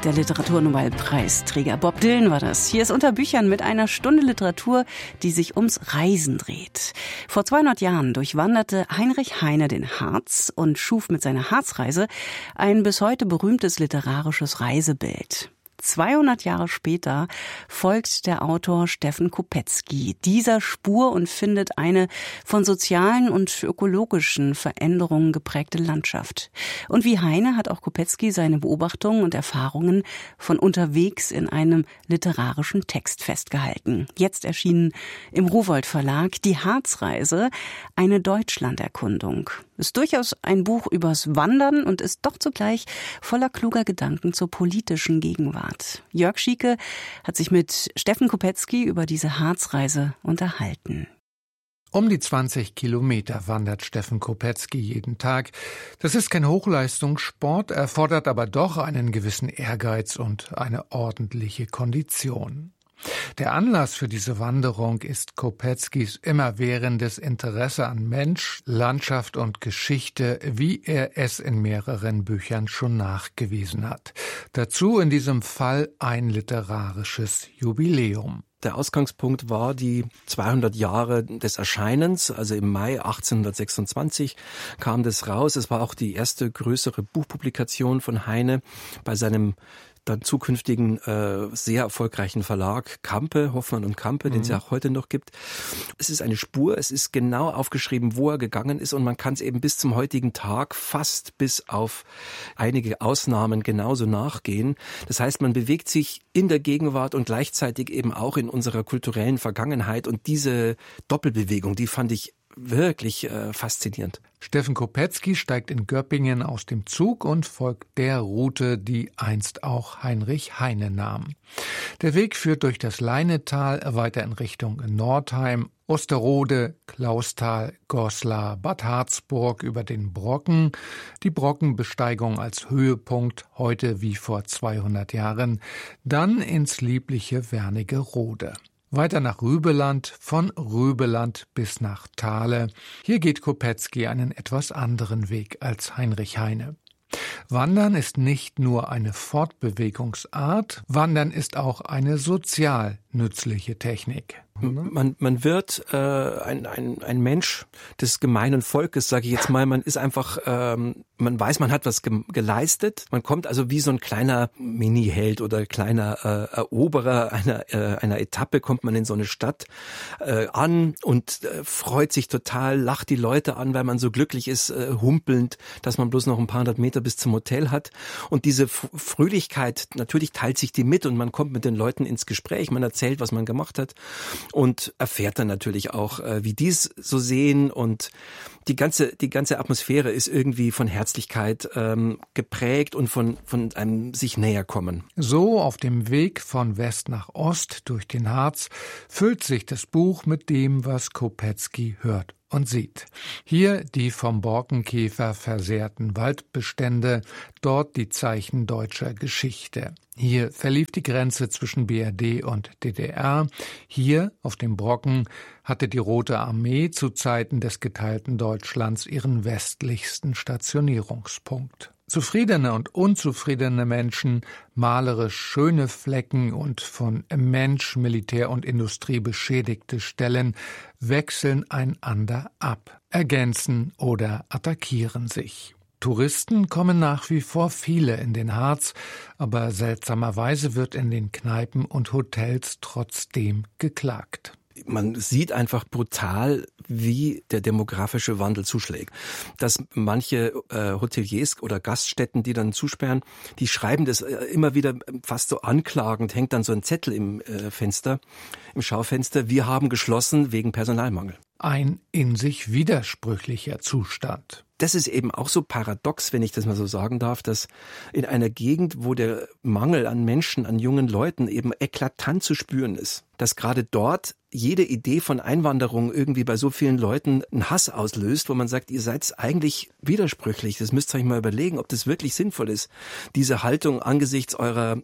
Der Literaturnobelpreisträger Bob Dylan war das. Hier ist Unter Büchern mit einer Stunde Literatur, die sich ums Reisen dreht. Vor 200 Jahren durchwanderte Heinrich Heine den Harz und schuf mit seiner Harzreise ein bis heute berühmtes literarisches Reisebild. 200 Jahre später folgt der Autor Steffen Kopetzky dieser Spur und findet eine von sozialen und ökologischen Veränderungen geprägte Landschaft. Und wie Heine hat auch Kopetzky seine Beobachtungen und Erfahrungen von unterwegs in einem literarischen Text festgehalten. Jetzt erschienen im Rowohlt Verlag Die Harzreise, eine Deutschlanderkundung. Ist durchaus ein Buch übers Wandern und ist doch zugleich voller kluger Gedanken zur politischen Gegenwart. Jörg Schieke hat sich mit Steffen Kopetzky über diese Harzreise unterhalten. Um die 20 Kilometer wandert Steffen Kopetzky jeden Tag. Das ist kein Hochleistungssport, erfordert aber doch einen gewissen Ehrgeiz und eine ordentliche Kondition. Der Anlass für diese Wanderung ist Kopetzkys immerwährendes Interesse an Mensch, Landschaft und Geschichte, wie er es in mehreren Büchern schon nachgewiesen hat. Dazu in diesem Fall ein literarisches Jubiläum. Der Ausgangspunkt war die 200 Jahre des Erscheinens, also im Mai 1826 kam das raus. Es war auch die erste größere Buchpublikation von Heine bei seinem dann zukünftigen sehr erfolgreichen Verlag Campe, Hoffmann und Campe, den es ja auch heute noch gibt. Es ist eine Spur, es ist genau aufgeschrieben, wo er gegangen ist und man kann es eben bis zum heutigen Tag fast bis auf einige Ausnahmen genauso nachgehen. Das heißt, man bewegt sich in der Gegenwart und gleichzeitig eben auch in unserer kulturellen Vergangenheit und diese Doppelbewegung, die fand ich wirklich faszinierend. Steffen Kopetzky steigt in Göppingen aus dem Zug und folgt der Route, die einst auch Heinrich Heine nahm. Der Weg führt durch das Leinetal weiter in Richtung Nordheim, Osterode, Clausthal, Goslar, Bad Harzburg über den Brocken. Die Brockenbesteigung als Höhepunkt, heute wie vor 200 Jahren, dann ins liebliche Wernigerode. Weiter nach Rübeland, von Rübeland bis nach Thale. Hier geht Kopetzky einen etwas anderen Weg als Heinrich Heine. Wandern ist nicht nur eine Fortbewegungsart, Wandern ist auch eine sozial nützliche Technik. Man wird ein Mensch des gemeinen Volkes, sage ich jetzt mal. Man ist einfach, man weiß, man hat was geleistet. Man kommt also wie so ein kleiner Mini-Held oder kleiner Eroberer einer Etappe, kommt man in so eine Stadt an und freut sich total, lacht die Leute an, weil man so glücklich ist, humpelnd, dass man bloß noch ein paar hundert Meter bis zum Hotel hat. Und diese Fröhlichkeit, natürlich teilt sich die mit und man kommt mit den Leuten ins Gespräch, man erzählt, was man gemacht hat. Und erfährt dann natürlich auch, wie die es so sehen. Und die ganze Atmosphäre ist irgendwie von Herzlichkeit geprägt und von einem sich näher kommen. So auf dem Weg von West nach Ost durch den Harz füllt sich das Buch mit dem, was Kopetzky hört und sieht. Hier die vom Borkenkäfer versehrten Waldbestände, dort die Zeichen deutscher Geschichte. Hier verlief die Grenze zwischen BRD und DDR. Hier, auf dem Brocken, hatte die Rote Armee zu Zeiten des geteilten Deutschlands ihren westlichsten Stationierungspunkt. Zufriedene und unzufriedene Menschen, malerisch schöne Flecken und von Mensch, Militär und Industrie beschädigte Stellen wechseln einander ab, ergänzen oder attackieren sich. Touristen kommen nach wie vor viele in den Harz, aber seltsamerweise wird in den Kneipen und Hotels trotzdem geklagt. Man sieht einfach brutal, wie der demografische Wandel zuschlägt. Dass manche Hoteliers oder Gaststätten, die dann zusperren, die schreiben das immer wieder fast so anklagend, hängt dann so ein Zettel im Fenster, im Schaufenster, wir haben geschlossen wegen Personalmangel. Ein in sich widersprüchlicher Zustand. Das ist eben auch so paradox, wenn ich das mal so sagen darf, dass in einer Gegend, wo der Mangel an Menschen, an jungen Leuten eben eklatant zu spüren ist, dass gerade dort jede Idee von Einwanderung irgendwie bei so vielen Leuten einen Hass auslöst, wo man sagt, ihr seid eigentlich widersprüchlich. Das müsst ihr euch mal überlegen, ob das wirklich sinnvoll ist, diese Haltung angesichts eurer,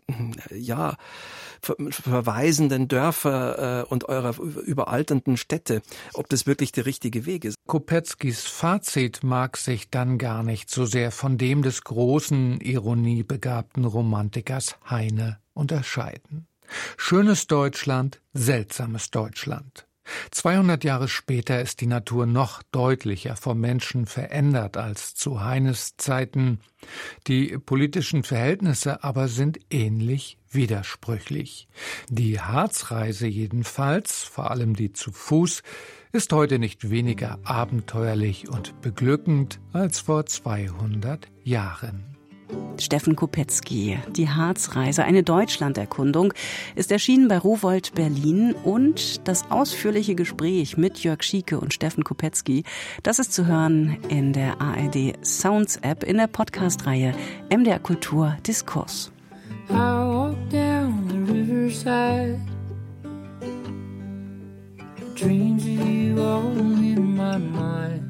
verwaisenden Dörfer und eurer überalternden Städte, ob das wirklich der richtige Weg ist. Kopeckis Fazit mag sich dann gar nicht so sehr von dem des großen, ironiebegabten Romantikers Heine unterscheiden. Schönes Deutschland, seltsames Deutschland. 200 Jahre später ist die Natur noch deutlicher vom Menschen verändert als zu Heines Zeiten. Die politischen Verhältnisse aber sind ähnlich widersprüchlich. Die Harzreise jedenfalls, vor allem die zu Fuß, ist heute nicht weniger abenteuerlich und beglückend als vor 200 Jahren. Steffen Kopetzky, die Harzreise, eine Deutschlanderkundung, ist erschienen bei Rowohlt Berlin, und das ausführliche Gespräch mit Jörg Schieke und Steffen Kopetzky, das ist zu hören in der ARD Sounds App in der Podcast-Reihe MDR Kultur Diskurs. I walk down the riverside, dreams of you all in my mind.